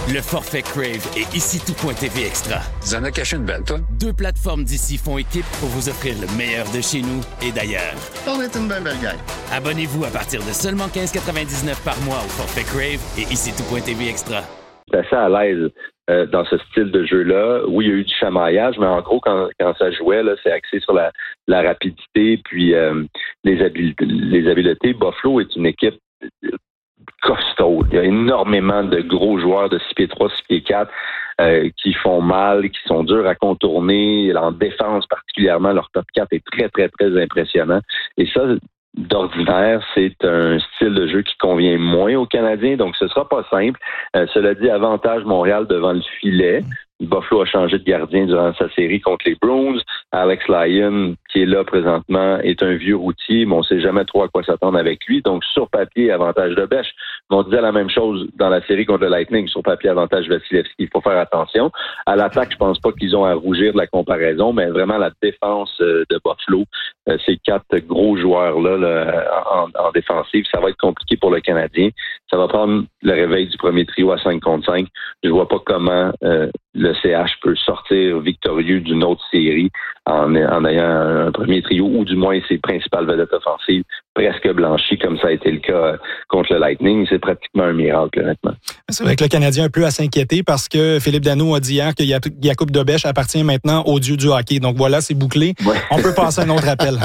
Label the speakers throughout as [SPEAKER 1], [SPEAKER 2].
[SPEAKER 1] Le forfait Crave et ici tout.tv Extra.
[SPEAKER 2] Tu en as caché une belle, toi?
[SPEAKER 1] 2 plateformes d'ici font équipe pour vous offrir le meilleur de chez nous et d'ailleurs.
[SPEAKER 3] On est une belle gang.
[SPEAKER 1] Abonnez-vous à partir de seulement 15,99 par mois au forfait Crave et ici tout.tv Extra.
[SPEAKER 4] Assez à l'aise dans ce style de jeu-là. Oui, il y a eu du chamaillage, mais en gros, quand ça jouait, là, c'est axé sur la rapidité puis les habiletés. Buffalo est une équipe costaud. Il y a énormément de gros joueurs de 6 pieds 3, 6 pieds 4 qui font mal, qui sont durs à contourner. En défense particulièrement, leur top 4 est très, très, très impressionnant. Et ça, d'ordinaire, c'est un style de jeu qui convient moins aux Canadiens, donc ce sera pas simple. Cela dit, avantage Montréal devant le filet. Buffalo a changé de gardien durant sa série contre les Bruins. Alex Lyon, qui est là présentement, est un vieux routier, mais on ne sait jamais trop à quoi s'attendre avec lui. Donc, sur papier, avantage de Bech. Mais on disait la même chose dans la série contre le Lightning. Sur papier, avantage Vasilevski. Il faut faire attention. À l'attaque, je pense pas qu'ils ont à rougir de la comparaison, mais vraiment la défense de Buffalo, ces 4 gros joueurs-là en défensive, ça va être compliqué pour le Canadien. Ça va prendre le réveil du premier trio à 5 contre 5. Je vois pas comment le CH peut sortir victorieux d'une autre série en ayant un premier trio ou du moins ses principales vedettes offensives presque blanchies comme ça a été le cas contre le Lightning. C'est pratiquement un miracle, honnêtement.
[SPEAKER 5] C'est vrai que le Canadien a un peu à s'inquiéter parce que Philippe Danault a dit hier que Jakub Dobeš appartient maintenant au dieu du hockey. Donc voilà, c'est bouclé. Ouais. On peut passer à un autre appel.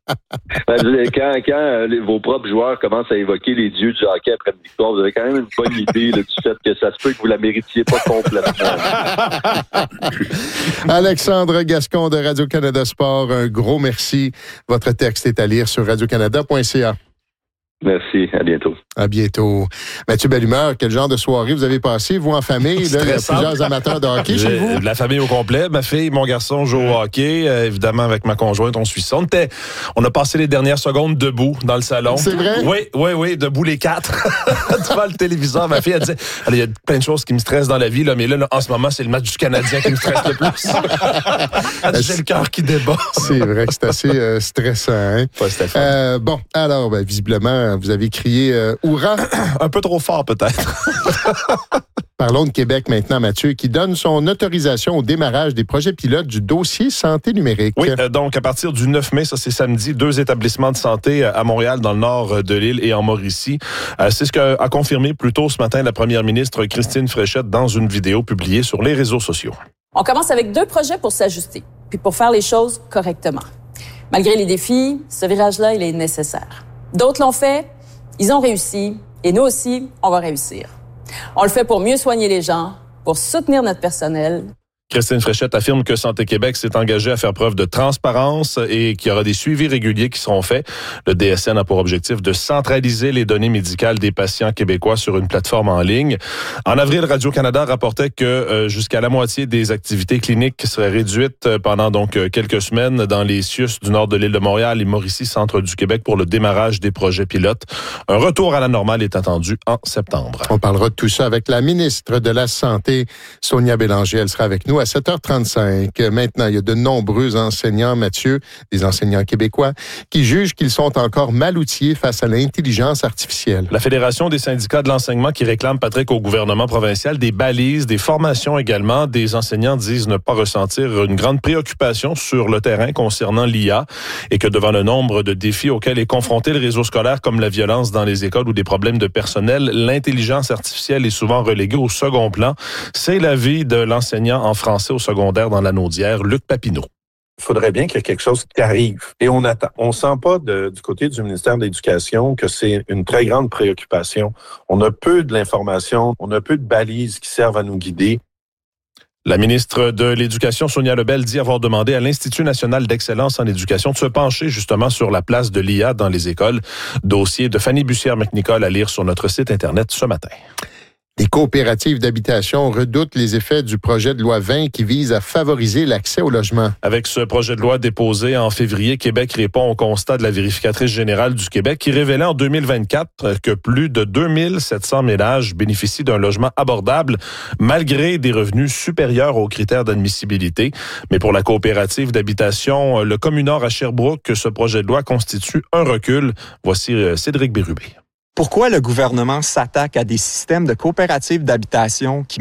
[SPEAKER 4] Quand vos propres joueurs commencent à évoquer les dieux du hockey après une victoire, vous avez quand même une bonne idée là, du fait que ça se peut que vous la méritiez pas complètement.
[SPEAKER 6] Alexandre Gascon de Radio-Canada Sport, un gros merci. Votre texte est à lire sur radiocanada.ca.
[SPEAKER 4] Merci, à bientôt.
[SPEAKER 6] À bientôt. Mathieu Bellumeur, quel genre de soirée vous avez passé, vous, en famille? Là, il y a plusieurs amateurs de hockey chez vous.
[SPEAKER 7] La famille au complet. Ma fille, mon garçon jouent au hockey. Évidemment, avec ma conjointe, on suit ça. On a passé les dernières secondes debout dans le salon.
[SPEAKER 6] C'est vrai?
[SPEAKER 7] Oui, debout les 4. Devant le téléviseur. Ma fille, elle disait, il y a plein de choses qui me stressent dans la vie, là, mais là, en ce moment, c'est le match du Canadien qui me stresse le plus. J'ai le cœur qui débat.
[SPEAKER 6] C'est vrai que c'est assez stressant. Hein?
[SPEAKER 7] Ouais, Stéphane.
[SPEAKER 6] Bon, alors, visiblement, vous avez crié Hourra!
[SPEAKER 7] Un peu trop fort, peut-être.
[SPEAKER 6] Parlons de Québec maintenant, Mathieu, qui donne son autorisation au démarrage des projets pilotes du dossier santé numérique.
[SPEAKER 7] Oui, donc à partir du 9 mai, ça c'est samedi, 2 établissements de santé à Montréal, dans le nord de l'île et en Mauricie. C'est ce qu'a confirmé plus tôt ce matin la première ministre Christine Fréchette dans une vidéo publiée sur les réseaux sociaux.
[SPEAKER 8] On commence avec 2 projets pour s'ajuster, puis pour faire les choses correctement. Malgré les défis, ce virage-là, il est nécessaire. D'autres l'ont fait, ils ont réussi, et nous aussi, on va réussir. On le fait pour mieux soigner les gens, pour soutenir notre personnel.
[SPEAKER 7] Christine Fréchette affirme que Santé Québec s'est engagée à faire preuve de transparence et qu'il y aura des suivis réguliers qui seront faits. Le DSN a pour objectif de centraliser les données médicales des patients québécois sur une plateforme en ligne. En avril, Radio-Canada rapportait que jusqu'à la moitié des activités cliniques seraient réduites pendant donc quelques semaines dans les CIUS du nord de l'île de Montréal et Mauricie, centre du Québec, pour le démarrage des projets pilotes. Un retour à la normale est attendu en septembre.
[SPEAKER 6] On parlera de tout ça avec la ministre de la Santé, Sonia Bélanger. Elle sera avec nous à 7h35. Maintenant, il y a de nombreux enseignants, Mathieu, des enseignants québécois, qui jugent qu'ils sont encore mal outillés face à l'intelligence artificielle.
[SPEAKER 7] La Fédération des syndicats de l'enseignement qui réclame, Patrick, au gouvernement provincial des balises, des formations également. Des enseignants disent ne pas ressentir une grande préoccupation sur le terrain concernant l'IA et que devant le nombre de défis auxquels est confronté le réseau scolaire, comme la violence dans les écoles ou des problèmes de personnel, l'intelligence artificielle est souvent reléguée au second plan. C'est l'avis de l'enseignant en français au secondaire dans la Naudière, Luc Papineau.
[SPEAKER 9] Il faudrait bien qu'il y ait quelque chose qui arrive. Et on attend. On sent pas du côté du ministère de l'Éducation que c'est une très grande préoccupation. On a peu de l'information, on a peu de balises qui servent à nous guider.
[SPEAKER 7] La ministre de l'Éducation, Sonia Lebel, dit avoir demandé à l'Institut national d'excellence en éducation de se pencher justement sur la place de l'IA dans les écoles. Dossier de Fanny Bussière-McNicol à lire sur notre site Internet ce matin.
[SPEAKER 6] Les coopératives d'habitation redoutent les effets du projet de loi 20 qui vise à favoriser l'accès au logement.
[SPEAKER 7] Avec ce projet de loi déposé en février, Québec répond au constat de la vérificatrice générale du Québec qui révélait en 2024 que plus de 2700 ménages bénéficient d'un logement abordable malgré des revenus supérieurs aux critères d'admissibilité. Mais pour la coopérative d'habitation, le Communard à Sherbrooke, que ce projet de loi constitue un recul. Voici Cédric Bérubé.
[SPEAKER 10] Pourquoi le gouvernement s'attaque à des systèmes de coopératives d'habitation qui